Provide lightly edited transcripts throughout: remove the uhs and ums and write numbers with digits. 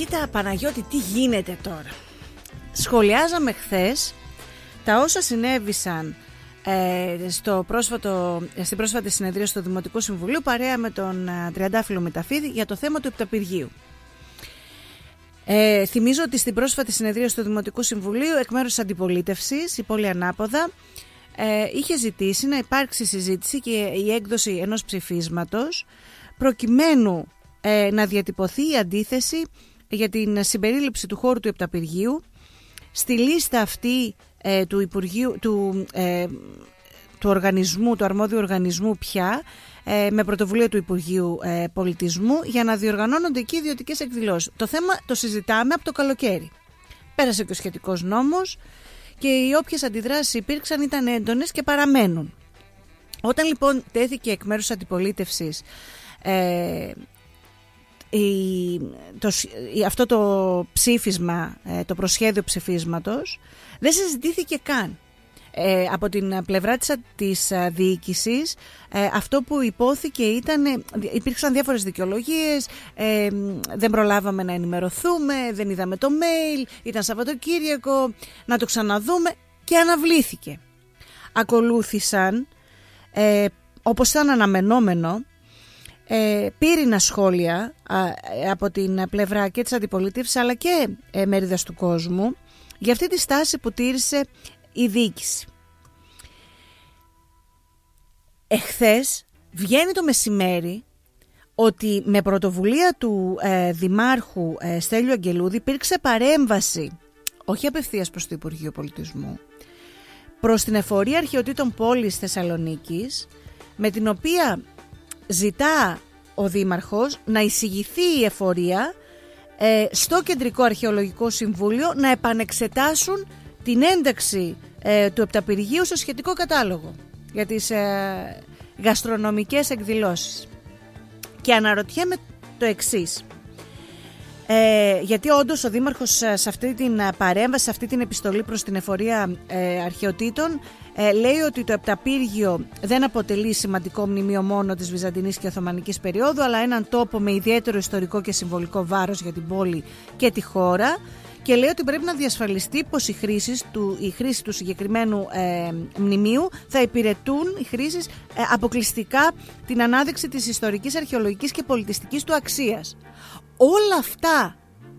Κοίτα Παναγιώτη, τι γίνεται τώρα. Σχολιάζαμε χθες τα όσα συνέβησαν στην πρόσφατη συνεδρία του Δημοτικού Συμβουλίου παρέα με τον Τριαντάφυλλο Μηταφίδη για το θέμα του επταπηργείου. Θυμίζω ότι στην πρόσφατη συνεδρία του Δημοτικού Συμβουλίου εκ μέρους της αντιπολίτευσης, η Πόλη Ανάποδα, είχε ζητήσει να υπάρξει συζήτηση και η έκδοση ενός ψηφίσματος προκειμένου να διατυπωθεί η αντίθεση για την συμπερίληψη του χώρου του επταπηργείου στη λίστα αυτή του Υπουργείου, του οργανισμού, του αρμόδιου οργανισμού πια, με πρωτοβουλία του Υπουργείου Πολιτισμού, για να διοργανώνονται εκεί ιδιωτικές εκδηλώσεις. Το θέμα το συζητάμε από το καλοκαίρι. Πέρασε και ο σχετικός νόμος και οι όποιες αντιδράσεις υπήρξαν ήταν έντονες και παραμένουν. Όταν λοιπόν τέθηκε εκ μέρους της αντιπολίτευσης αυτό το ψήφισμα, το προσχέδιο ψηφίσματος, δεν συζητήθηκε καν. Από την πλευρά της διοίκησης, αυτό που υπόθηκε υπήρξαν διάφορες δικαιολογίες, δεν προλάβαμε να ενημερωθούμε, δεν είδαμε το mail, ήταν Σαββατοκύριακο, να το ξαναδούμε, και αναβλήθηκε. Ακολούθησαν, όπως ήταν αναμενόμενο, πύρινα σχόλια από την πλευρά και της αντιπολίτευσης αλλά και μερίδας του κόσμου για αυτή τη στάση που τήρησε η διοίκηση. Εχθές βγαίνει το μεσημέρι ότι με πρωτοβουλία του Δημάρχου Στέλιου Αγγελούδη υπήρξε παρέμβαση, όχι απευθείας προς το Υπουργείο Πολιτισμού, προς την Εφορία Αρχαιοτήτων Πόλης Θεσσαλονίκης, με την οποία ζητά ο Δήμαρχος να εισηγηθεί η Εφορία στο Κεντρικό Αρχαιολογικό Συμβούλιο να επανεξετάσουν την ένταξη του επταπηργείου στο σχετικό κατάλογο για τις γαστρονομικές εκδηλώσεις. Και αναρωτιέμαι το εξής, γιατί όντως ο Δήμαρχος σε αυτή την παρέμβαση, σε αυτή την επιστολή προς την Εφορία Αρχαιοτήτων, λέει ότι το επταπύργειο δεν αποτελεί σημαντικό μνημείο μόνο της Βυζαντινής και Οθωμανικής περίοδου, αλλά έναν τόπο με ιδιαίτερο ιστορικό και συμβολικό βάρος για την πόλη και τη χώρα, και λέει ότι πρέπει να διασφαλιστεί πως η χρήση του συγκεκριμένου μνημείου θα υπηρετούν οι χρήσεις αποκλειστικά την ανάδειξη της ιστορικής, αρχαιολογικής και πολιτιστικής του αξίας. Όλα αυτά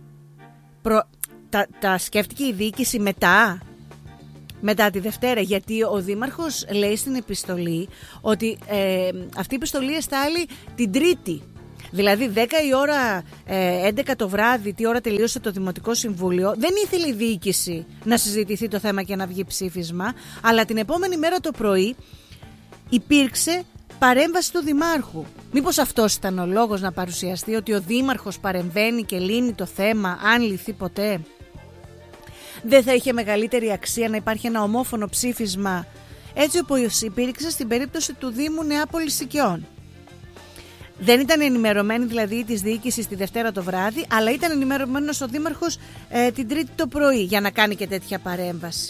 τα σκέφτηκε η διοίκηση μετά τη Δευτέρα, γιατί ο Δήμαρχος λέει στην επιστολή ότι αυτή η επιστολή εστάλει την Τρίτη. Δηλαδή 10 η ώρα, 11 το βράδυ, τι ώρα τελείωσε το Δημοτικό Συμβούλιο, δεν ήθελε η διοίκηση να συζητηθεί το θέμα και να βγει ψήφισμα, αλλά την επόμενη μέρα το πρωί υπήρξε παρέμβαση του Δημάρχου. Μήπως αυτός ήταν ο λόγος να παρουσιαστεί, ότι ο Δήμαρχος παρεμβαίνει και λύνει το θέμα, αν λυθεί ποτέ? Δεν θα είχε μεγαλύτερη αξία να υπάρχει ένα ομόφωνο ψήφισμα, έτσι όπως υπήρξε στην περίπτωση του Δήμου Νεάπολης Σικιών? Δεν ήταν ενημερωμένη δηλαδή της διοίκησης τη Δευτέρα το βράδυ, αλλά ήταν ενημερωμένος ο Δήμαρχος την Τρίτη το πρωί για να κάνει και τέτοια παρέμβαση.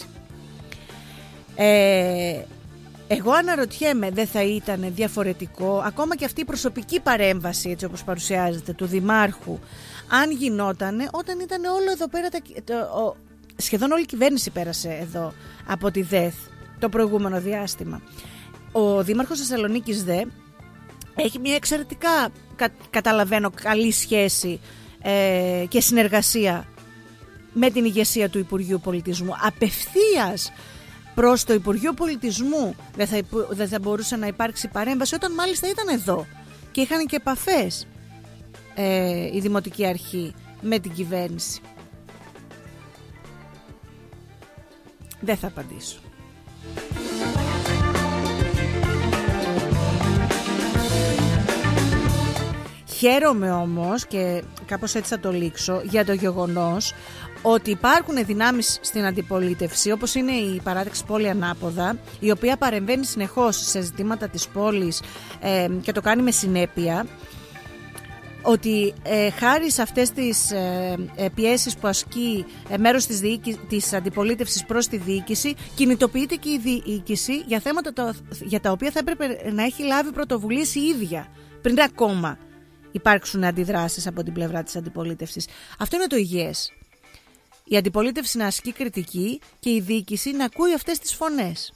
Εγώ αναρωτιέμαι, δεν θα ήταν διαφορετικό ακόμα και αυτή η προσωπική παρέμβαση, έτσι όπως παρουσιάζεται, του Δημάρχου, αν γινότανε όταν ήταν όλο εδώ πέρα, σχεδόν όλη η κυβέρνηση πέρασε εδώ από τη ΔΕΘ το προηγούμενο διάστημα. Ο Δήμαρχος Θεσσαλονίκης έχει μια εξαιρετικά, καταλαβαίνω, καλή σχέση και συνεργασία με την ηγεσία του Υπουργείου Πολιτισμού. Απευθείας προς το Υπουργείο Πολιτισμού δεν θα μπορούσε να υπάρξει παρέμβαση, όταν μάλιστα ήταν εδώ και είχαν και επαφές η Δημοτική Αρχή με την κυβέρνηση. Δεν θα απαντήσω. Χαίρομαι όμως, και κάπως έτσι θα το λήξω, για το γεγονός ότι υπάρχουν δυνάμεις στην αντιπολίτευση, όπως είναι η παράταξη Πόλη Ανάποδα, η οποία παρεμβαίνει συνεχώς σε ζητήματα της πόλης και το κάνει με συνέπεια, ότι χάρη σε αυτές τις πιέσεις που ασκεί μέρος της αντιπολίτευσης προς τη διοίκηση, κινητοποιείται και η διοίκηση για θέματα για τα οποία θα έπρεπε να έχει λάβει πρωτοβουλίες η ίδια, πριν ακόμα υπάρξουν αντιδράσεις από την πλευρά της αντιπολίτευσης. Αυτό είναι το υγιές. Η αντιπολίτευση να ασκεί κριτική και η διοίκηση να ακούει αυτές τις φωνές.